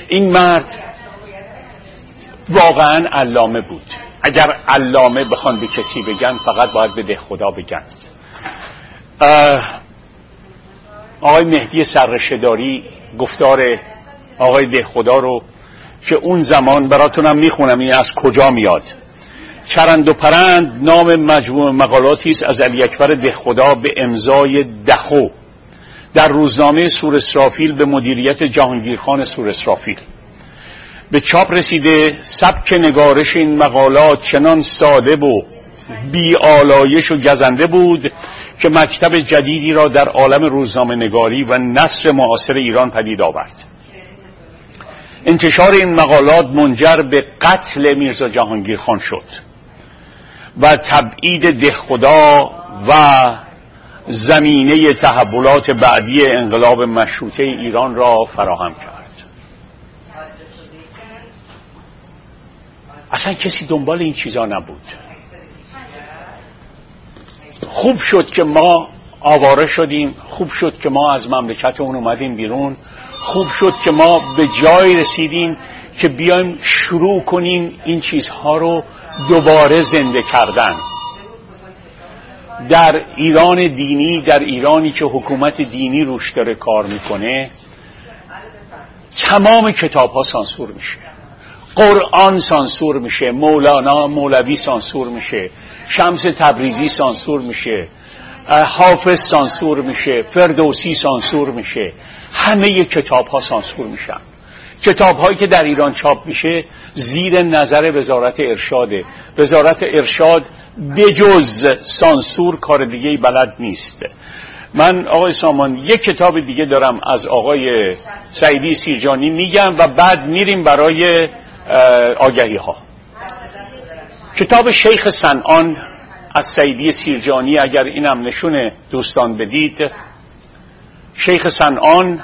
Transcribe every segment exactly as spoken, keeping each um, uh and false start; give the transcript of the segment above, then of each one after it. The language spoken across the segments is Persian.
این مرد واقعا علامه بود. اگر علامه بخوان به کسی بگن فقط باید به دهخدا بگن. آقای مهدی سررشته‌داری گفتار آقای دهخدا رو که اون زمان براتونم میخونم این از کجا میاد. چرند و پرند نام مجموع مقالاتی است از علی اکبر دهخدا به امضای دخو در روزنامه سور اسرافیل به مدیریت جهانگیرخان سور اسرافیل به چاپ رسیده. سبک نگارش این مقالات چنان ساده و بی آلایش و گزنده بود که مکتب جدیدی را در عالم روزنامه نگاری و نثر معاصر ایران پدید آورد. انتشار این مقالات منجر به قتل میرزا جهانگیرخان شد و تبعید دهخدا و زمینه تحولات بعدی انقلاب مشروطه ایران را فراهم کرد. اصلا کسی دنبال این چیزا نبود. خوب شد که ما آواره شدیم، خوب شد که ما از مملکتمون اومدیم بیرون، خوب شد که ما به جای رسیدیم که بیایم شروع کنیم این چیزها رو دوباره زنده کردن. در ایران دینی، در ایرانی که حکومت دینی روش داره کار میکنه، تمام کتاب ها سانسور میشه. قرآن سانسور میشه، مولانا مولوی سانسور میشه، شمس تبریزی سانسور میشه، حافظ سانسور میشه، فردوسی سانسور میشه، همه کتاب ها سانسور میشن. کتاب هایی که در ایران چاپ میشه زیر نظر وزارت ارشاده. وزارت ارشاد بجز سانسور کار دیگه بلد نیست. من آقای سامان یک کتاب دیگه دارم از آقای سعیدی سیرجانی میگم و بعد میریم برای آگهی ها. کتاب شیخ صنعان از سعیدی سیرجانی، اگر اینم نشون دوستان بدید. شیخ صنعان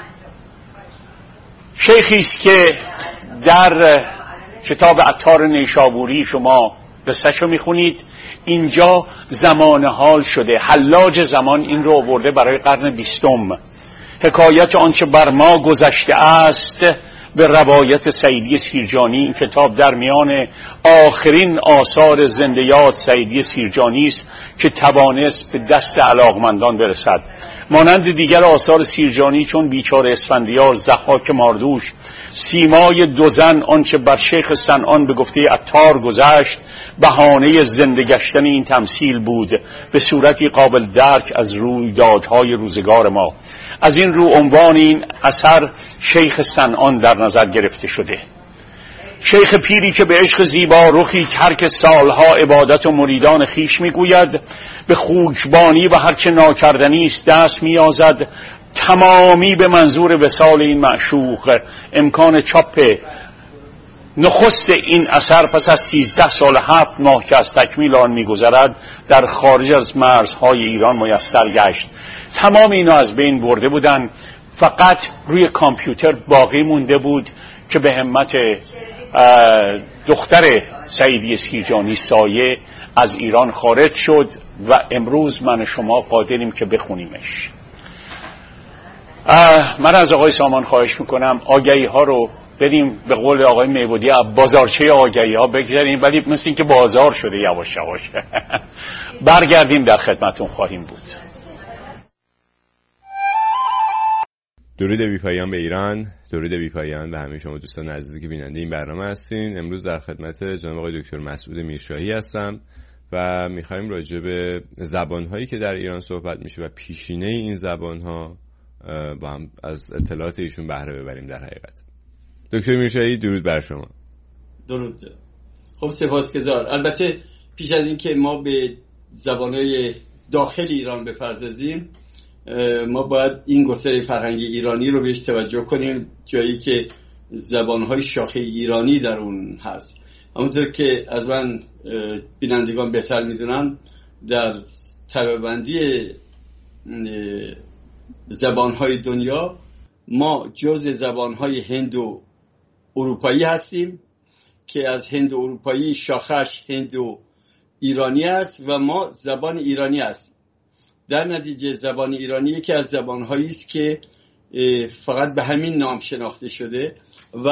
شیخی است که در کتاب عطار نیشابوری شما قصه‌شو میخونید. اینجا زمان حال شده، حلاج زمان این رو آورده برای قرن بیستم. حکایت آنچه بر ما گذشته است به روایت سعیدی سیرجانی. این کتاب در میان آخرین آثار زندیات سعیدی سیرجانی است که توانست به دست علاقمندان برسد. مانند دیگر آثار سیرجانی چون بیچاره اسفندیار، ضحاک ماردوش، سیمای دو زن، آنچه بر شیخ صنعان به گفته عطار گذشت بهانه زنده گشتن این تمثیل بود به صورتی قابل درک از رویدادهای روزگار ما. از این رو عنوان این اثر شیخ صنعان در نظر گرفته شده. شیخ پیری که به عشق زیبا رخی ترک سالها عبادت و مریدان خیش میگوید، به خوکبانی و هرچه ناکردنی است دست میازد، تمامی به منظور وصال این معشوق. امکان چاپ نخست این اثر پس از سیزده سال هفت ماه که از تکمیل آن میگذرد در خارج از مرزهای ایران میسر گشت. تمام اینا از بین برده بودن، فقط روی کامپیوتر باقی مونده بود که به همت دختر سعیدی سیرجانی سایه از ایران خارج شد و امروز من شما قادریم که بخونیمش. من از آقای سامان خواهش میکنم آگهی ها رو بریم به قول آقای میبودی بازارچه آگهی ها بگذاریم، ولی مثل این که بازار شده یواش یواش. برگردیم در خدمتون خواهیم بود. درود بی پایان به ایران، درود بی پایان به همه شما دوستان عزیزی که بیننده این برنامه هستین. امروز در خدمت جناب آقای دکتر مسعود میرشاهی هستم و میخوایم راجع به زبان‌هایی که در ایران صحبت میشه و پیشینه این زبان‌ها با هم از اطلاعات ایشون بهره ببریم. در حقیقت دکتر میرشاهی درود بر شما. درود. خب سپاسگزار. البته پیش از این که ما به زبان‌های داخل ایران بپردازیم ما باید این گستره فرهنگی ایرانی رو بهش توجه کنیم، جایی که زبان‌های شاخه ایرانی در اون هست. همونطور که از من بینندگان بهتر میدونن در طبقه‌بندی زبان‌های دنیا ما جزء زبان‌های هندو اروپایی هستیم که از هندو اروپایی شاخش هندو ایرانی است و ما زبان ایرانی هستیم. در نتیجه زبان ایرانی یکی از زبان‌هایی است که فقط به همین نام شناخته شده